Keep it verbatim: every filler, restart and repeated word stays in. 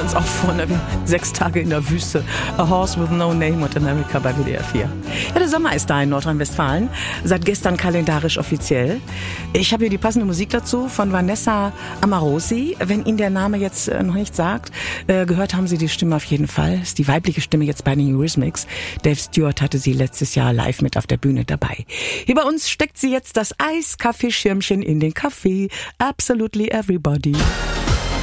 uns auch vor, ne? Sechs Tage in der Wüste. A Horse with No Name und America bei W D R vier. Ja, der Sommer ist da in Nordrhein-Westfalen. Seit gestern kalendarisch offiziell. Ich habe hier die passende Musik dazu von Vanessa Amorosi. Wenn Ihnen der Name jetzt noch nicht sagt, gehört haben Sie die Stimme auf jeden Fall. Das ist die weibliche Stimme jetzt bei den Eurythmics. Dave Stewart hatte sie letztes Jahr live mit auf der Bühne dabei. Hier bei uns steckt sie jetzt das Eiskaffeeschirmchen in den Kaffee. Absolutely everybody.